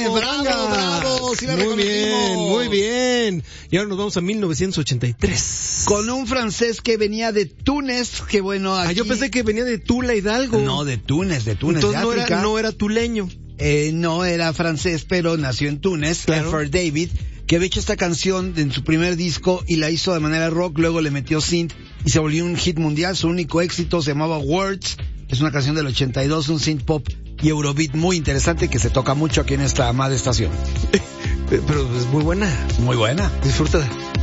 bravo, sí la reconocimos. Muy bien. Y ahora nos vamos a 1983. Con un francés que venía de Túnez, que bueno, aquí... yo pensé que venía de Tula Hidalgo. No, de Túnez, entonces de África. no era tuleño. No era francés, pero nació en Túnez. Claro. F.R. David, que había hecho esta canción en su primer disco y la hizo de manera rock, luego le metió synth y se volvió un hit mundial. Su único éxito se llamaba Words, es una canción del 82, un synth pop y eurobeat muy interesante que se toca mucho aquí en esta amada estación. Pero es muy buena. Muy buena. Disfrútala.